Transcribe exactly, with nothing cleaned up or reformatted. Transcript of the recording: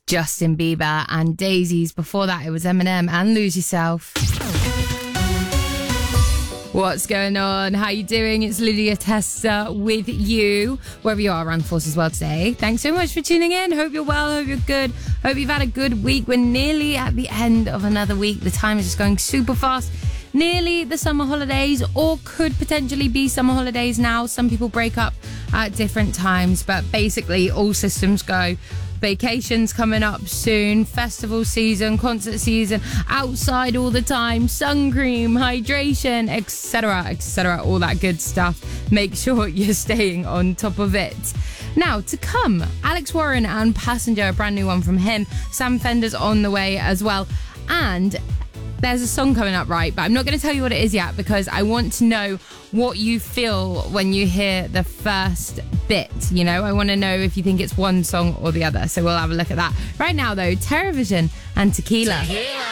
Justin Bieber and Daisies. Before that, it was Eminem and Lose Yourself. What's going on? How you doing? It's Lydia Testa with you, wherever you are around the Forces World today. Thanks so much for tuning in. Hope you're well. Hope you're good. Hope you've had a good week. We're nearly at the end of another week. The time is just going super fast. Nearly the summer holidays, or could potentially be summer holidays now. Some people break up at different times, but basically all systems go. Vacations coming up soon, festival season, concert season, outside all the time, sun cream, hydration, etc, etc, all that good stuff. Make sure you're staying on top of it. Now, to come, Alex Warren and Passenger, a brand new one from him. Sam Fender's on the way as well. And there's a song coming up, right? But I'm not going to tell you what it is yet because I want to know what you feel when you hear the first bit. You know, I want to know if you think it's one song or the other. So we'll have a look at that. Right now, though, TerrorVision and Tequila. Tequila.